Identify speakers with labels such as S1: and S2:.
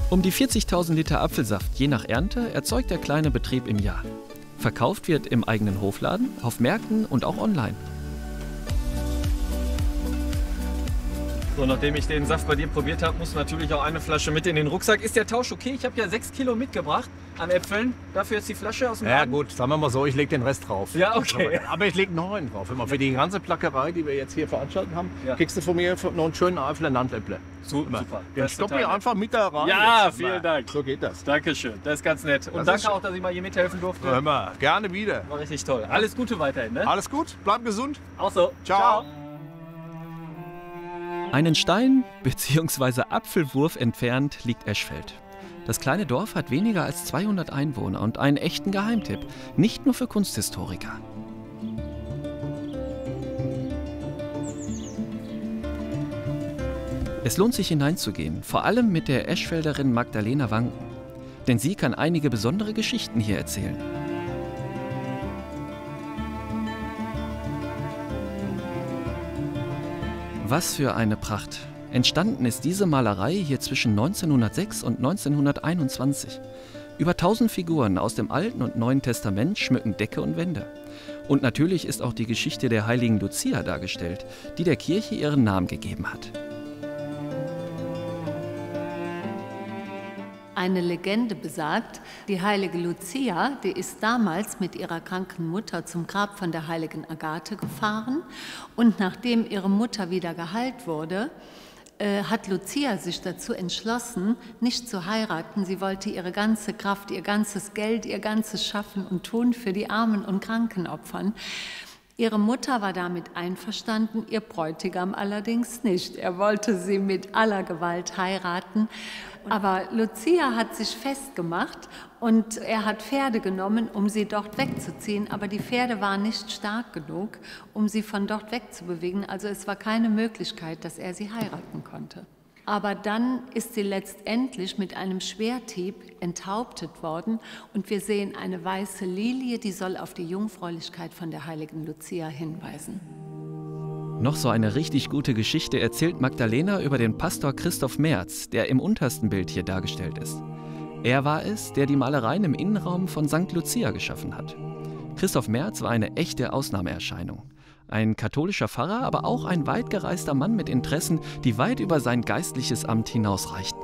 S1: Um die 40.000 Liter Apfelsaft je nach Ernte erzeugt der kleine Betrieb im Jahr. Verkauft wird im eigenen Hofladen, auf Märkten und auch online.
S2: So, nachdem ich den Saft bei dir probiert habe, muss natürlich auch eine Flasche mit in den Rucksack. Ist der Tausch okay? Ich habe ja 6 Kilo mitgebracht an Äpfeln. Dafür jetzt die Flasche aus dem
S3: Ja
S2: Laden?
S3: gut, sagen wir mal so, ich lege den Rest drauf.
S2: Ja, okay.
S3: Aber ich lege noch einen drauf. Immer für die ganze Plackerei, die wir jetzt hier veranstaltet haben,
S2: Ja.
S3: kriegst du von mir noch einen schönen Eifler Landäpple.
S2: Super.
S3: Den
S2: Das ist
S3: stopp
S2: total
S3: ich
S2: nett.
S3: einfach mit da rein.
S2: Ja,
S3: jetzt.
S2: vielen Dank.
S3: So geht das.
S2: Dankeschön, das ist ganz nett. Und
S3: Das
S2: danke
S3: ist-
S2: auch, dass ich mal hier mithelfen durfte.
S3: Hör mal, gerne wieder.
S2: War richtig toll. Alles Gute weiterhin, ne?
S3: Alles gut, bleib gesund.
S2: Auch so.
S3: Ciao.
S1: Einen Stein bzw. Apfelwurf entfernt liegt Eschfeld. Das kleine Dorf hat weniger als 200 Einwohner und einen echten Geheimtipp, nicht nur für Kunsthistoriker. Es lohnt sich hineinzugehen, vor allem mit der Eschfelderin Magdalena Wanken. Denn sie kann einige besondere Geschichten hier erzählen. Was für eine Pracht! Entstanden ist diese Malerei hier zwischen 1906 und 1921. Über 1000 Figuren aus dem Alten und Neuen Testament schmücken Decke und Wände. Und natürlich ist auch die Geschichte der heiligen Lucia dargestellt, die der Kirche ihren Namen gegeben hat.
S4: Eine Legende besagt, die heilige Lucia, die ist damals mit ihrer kranken Mutter zum Grab von der heiligen Agathe gefahren. Und nachdem ihre Mutter wieder geheilt wurde, hat Lucia sich dazu entschlossen, nicht zu heiraten. Sie wollte ihre ganze Kraft, ihr ganzes Geld, ihr ganzes Schaffen und Tun für die Armen und Kranken opfern. Ihre Mutter war damit einverstanden, ihr Bräutigam allerdings nicht. Er wollte sie mit aller Gewalt heiraten. Aber Lucia hat sich festgemacht und er hat Pferde genommen, um sie dort wegzuziehen. Aber die Pferde waren nicht stark genug, um sie von dort wegzubewegen. Also es war keine Möglichkeit, dass er sie heiraten konnte. Aber dann ist sie letztendlich mit einem Schwerthieb enthauptet worden. Und wir sehen eine weiße Lilie, die soll auf die Jungfräulichkeit von der heiligen Lucia hinweisen.
S1: Noch so eine richtig gute Geschichte erzählt Magdalena über den Pastor Christoph Merz, der im untersten Bild hier dargestellt ist. Er war es, der die Malereien im Innenraum von St. Lucia geschaffen hat. Christoph Merz war eine echte Ausnahmeerscheinung. Ein katholischer Pfarrer, aber auch ein weit gereister Mann mit Interessen, die weit über sein geistliches Amt hinausreichten.